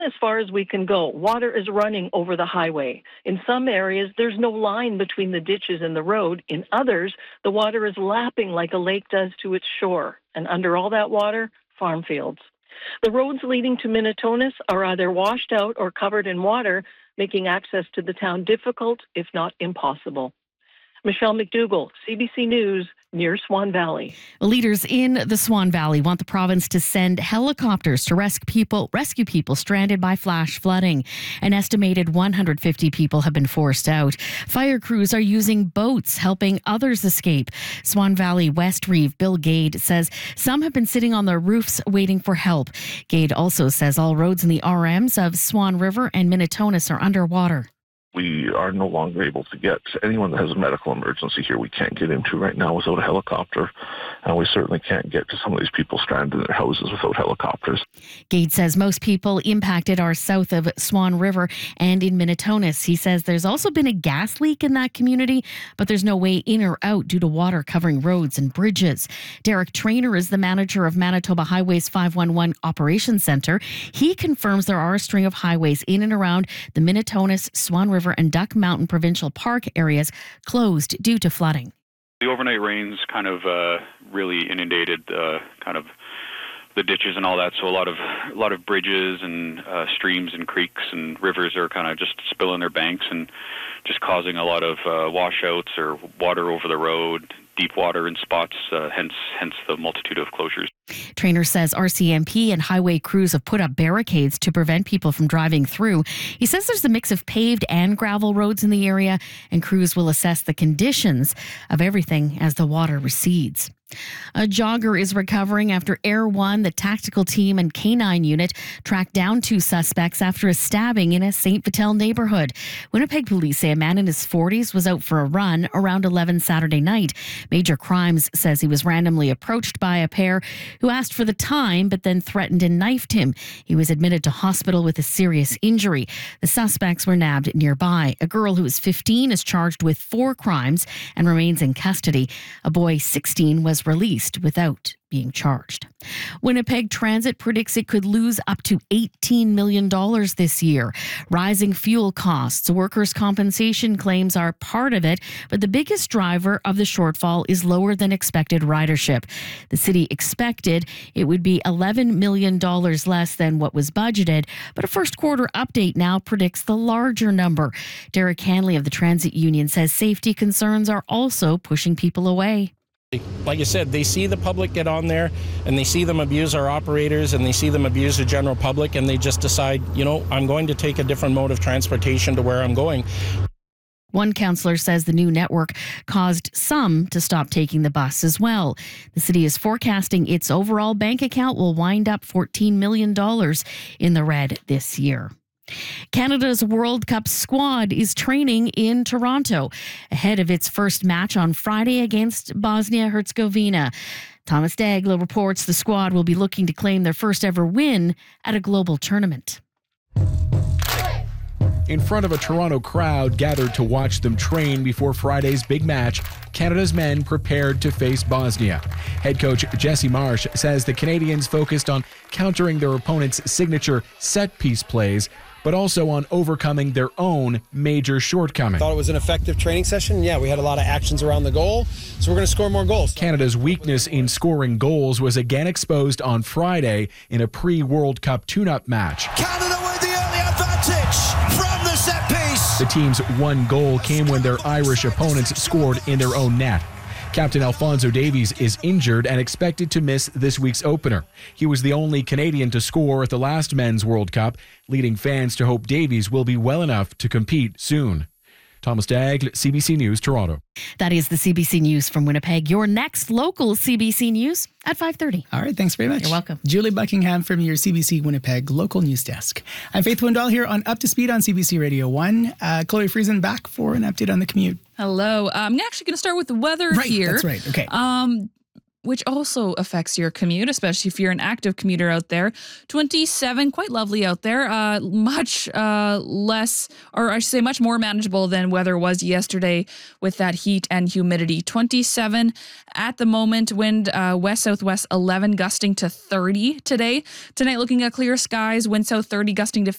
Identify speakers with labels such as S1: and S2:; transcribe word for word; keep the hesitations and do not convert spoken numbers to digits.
S1: As far as we can go, water is running over the highway. In some areas, there's no line between the ditches and the road. In others, the water is lapping like a lake does to its shore. And under all that water, farm fields. The roads leading to Minitonas are either washed out or covered in water, making access to the town difficult, if not impossible. Michelle McDougall, C B C News, near Swan Valley.
S2: Leaders in the Swan Valley want the province to send helicopters to rescue people, rescue people stranded by flash flooding. An estimated one hundred fifty people have been forced out. Fire crews are using boats, helping others escape. Swan Valley West Reeve Bill Gade says some have been sitting on their roofs waiting for help. Gade also says all roads in the R Ms of Swan River and Minitonas are underwater.
S3: We are no longer able to get anyone that has a medical emergency here. We can't get into right now without a helicopter, and we certainly can't get to some of these people stranded in their houses without helicopters.
S2: Gade says most people impacted are south of Swan River and in Minitonas. He says there's also been a gas leak in that community, but there's no way in or out due to water covering roads and bridges. Derek Trainer is the manager of Manitoba Highways five one one Operations Centre. He confirms there are a string of highways in and around the Minitonas, Swan River, and Duck Mountain Provincial Park areas closed due to flooding.
S4: The overnight rains kind of uh, really inundated uh, kind of the ditches and all that, so a lot of a lot of bridges and uh, streams and creeks and rivers are kind of just spilling their banks and just causing a lot of uh, washouts or water over the road, deep water in spots, uh, hence hence the multitude of closures.
S2: Trainer says R C M P and highway crews have put up barricades to prevent people from driving through. He says there's a mix of paved and gravel roads in the area, and crews will assess the conditions of everything as the water recedes. A jogger is recovering after Air One, the tactical team and K nine unit, tracked down two suspects after a stabbing in a Saint Vital neighborhood. Winnipeg police say a man in his forties was out for a run around eleven Saturday night. Major Crimes says he was randomly approached by a pair who asked for the time but then threatened and knifed him. He was admitted to hospital with a serious injury. The suspects were nabbed nearby. A girl who is fifteen is charged with four crimes and remains in custody. A boy sixteen was released without being charged. Winnipeg Transit predicts it could lose up to eighteen million dollars this year. Rising fuel costs, workers' compensation claims are part of it, but the biggest driver of the shortfall is lower than expected ridership. The city expected it would be eleven million dollars less than what was budgeted, but a first quarter update now predicts the larger number. Derek Hanley of the Transit Union says safety concerns are also pushing people away.
S5: Like I said, they see the public get on there and they see them abuse our operators and they see them abuse the general public, and they just decide, you know, I'm going to take a different mode of transportation to where I'm going.
S2: One councillor says the new network caused some to stop taking the bus as well. The city is forecasting its overall bank account will wind up fourteen million dollars in the red this year. Canada's World Cup squad is training in Toronto ahead of its first match on Friday against Bosnia-Herzegovina. Thomas Daigle reports the squad will be looking to claim their first ever win at a global tournament.
S6: In front of a Toronto crowd gathered to watch them train before Friday's big match, Canada's men prepared to face Bosnia. Head coach Jesse Marsh says the Canadians focused on countering their opponent's signature set-piece plays, but also on overcoming their own major shortcomings.
S7: Thought it was an effective training session. Yeah, we had a lot of actions around the goal, so we're going to score more goals.
S6: Canada's weakness in scoring goals was again exposed on Friday in a pre-World Cup tune-up match.
S8: Canada with the early advantage from the set piece.
S6: The team's one goal came when their Irish opponents scored in their own net. Captain Alphonso Davies is injured and expected to miss this week's opener. He was the only Canadian to score at the last Men's World Cup, leading fans to hope Davies will be well enough to compete soon. Thomas Daigle, C B C News, Toronto.
S2: That is the C B C News from Winnipeg. Your next local C B C News at five thirty.
S9: All right, thanks very much.
S2: You're welcome.
S9: Julie Buckingham from your C B C Winnipeg local news desk. I'm Faith Wendell here on Up to Speed on C B C Radio one. Uh, Chloe Friesen back for an update on the commute.
S10: Hello. Uh, I'm actually going to start with the weather
S9: right,
S10: here.
S9: That's right. Okay.
S10: Um, which also affects your commute, especially if you're an active commuter out there. twenty-seven, quite lovely out there. Uh, much uh, less, or I should say much more manageable than weather was yesterday with that heat and humidity. twenty-seven at the moment, wind uh, west-southwest eleven, gusting to thirty today. Tonight looking at clear skies, wind south thirty, gusting to